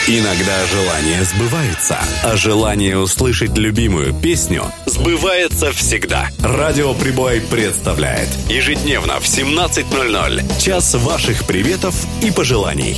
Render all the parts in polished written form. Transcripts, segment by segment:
Иногда желания сбываются, а желание услышать любимую песню сбывается всегда. Радио Прибой представляет ежедневно в 17:00 час ваших приветов и пожеланий.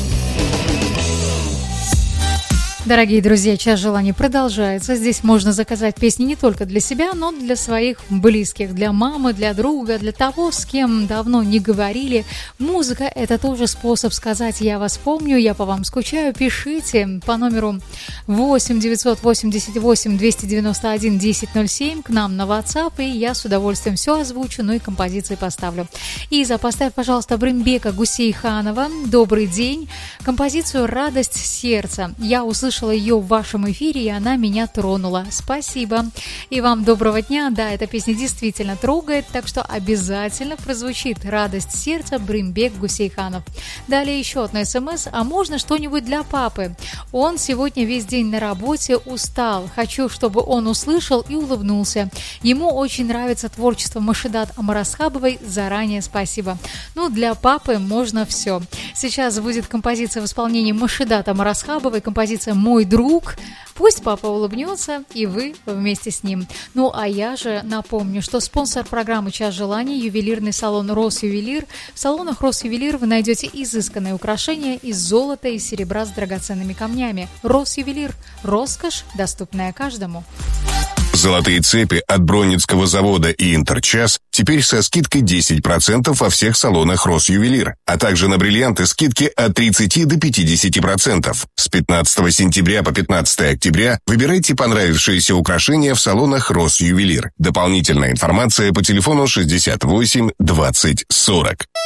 Дорогие друзья, час желаний продолжается. Здесь можно заказать песни не только для себя, но для своих близких, для мамы, для друга, для того, с кем давно не говорили. Музыка – это тоже способ сказать «я вас помню», «я по вам скучаю». Пишите по номеру 8 988 291 1007 к нам на WhatsApp, и я с удовольствием все озвучу, ну и композиции поставлю. Иза, поставь, пожалуйста, Бримбека Гусейханова «Добрый день». Композицию «Радость сердца». Я услышала ее в вашем эфире, и она меня тронула. Спасибо. И вам доброго дня. Да, эта песня действительно трогает, так что обязательно прозвучит «Радость сердца» Бримбек Гусейханов. Далее еще одно СМС. А можно что-нибудь для папы? Он сегодня весь день на работе, устал. Хочу, чтобы он услышал и улыбнулся. Ему очень нравится творчество Машидат Амарасхабовой. Заранее спасибо. Ну, для папы можно все. Сейчас будет композиция в исполнении Машидат Амарасхабовой, композиция «Мой друг». Пусть папа улыбнется, и вы вместе с ним. Ну, а я же напомню, что спонсор программы «Час желаний» – ювелирный салон «Росювелир». В салонах «Росювелир» вы найдете изысканные украшения из золота и серебра с драгоценными камнями. «Росювелир» – роскошь, доступная каждому. Золотые цепи от Бронницкого завода и Интерчас теперь со скидкой 10% во всех салонах Росювелир, а также на бриллианты скидки от 30 до 50%. С 15 сентября по 15 октября выбирайте понравившиеся украшения в салонах Росювелир. Дополнительная информация по телефону 68 20 40.